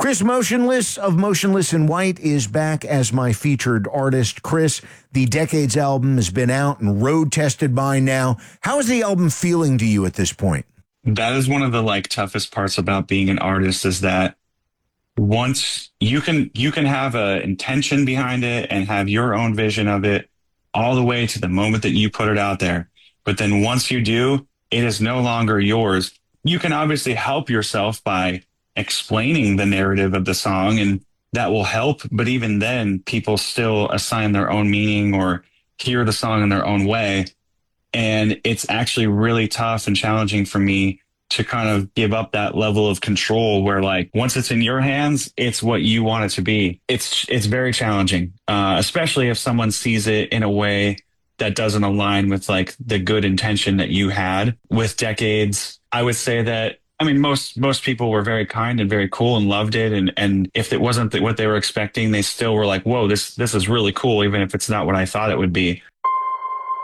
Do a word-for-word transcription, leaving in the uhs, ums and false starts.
Chris Motionless of Motionless in White is back as my featured artist. Chris, the Decades album has been out and road tested by now. How is the album feeling to you at this point? That is one of the like toughest parts about being an artist, is that once you can you can have an intention behind it and have your own vision of it all the way to the moment that you put it out there. But then once you do, it is no longer yours. You can obviously help yourself by explaining the narrative of the song, and that will help. But even then, people still assign their own meaning or hear the song in their own way. And it's actually really tough and challenging for me to kind of give up that level of control where, like, once it's in your hands, it's what you want it to be. It's, it's very challenging, uh, especially if someone sees it in a way that doesn't align with like the good intention that you had with Decades. I would say that, I mean, most, most people were very kind and very cool and loved it. And, and if it wasn't what they were expecting, they still were like, whoa, this, this is really cool, even if it's not what I thought it would be.